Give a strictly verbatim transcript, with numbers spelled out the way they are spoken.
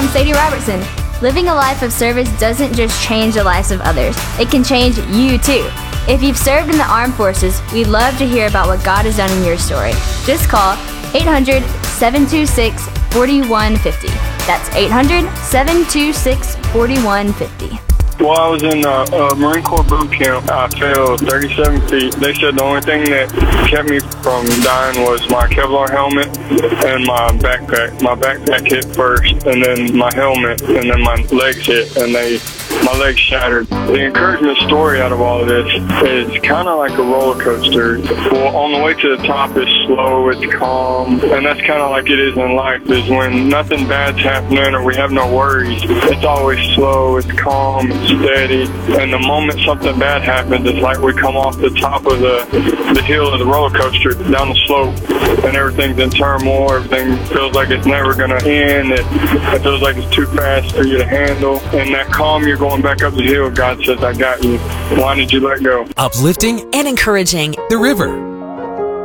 I'm Sadie Robertson. Living a life of service doesn't just change the lives of others, it can change you too. If you've served in the armed forces, we'd love to hear about what God has done in your story. Just call eight hundred, seven two six, four one five zero. That's eight hundred, seven two six, four one five zero. While I was in uh, uh, Marine Corps boot camp, I fell thirty-seven feet. They said the only thing that kept me from dying was my Kevlar helmet and my backpack. My backpack hit first, and then my helmet, and then my legs hit, and they my legs shattered. The encouragement story out of all of this is kind of like a roller coaster. Well, on the way to the top, it's slow, it's calm, and that's kind of like it is in life, is when nothing bad's happening or we have no worries, it's always slow, it's calm, it's steady, and the moment something bad happens, it's like we come off the top of the, the hill of the roller coaster down the slope, and everything's in turmoil, everything feels like it's never going to end, it, it feels like it's too fast for you to handle, and that calm, you're going back up the hill, God says, I got you. Why did you let go? Uplifting and encouraging. The River.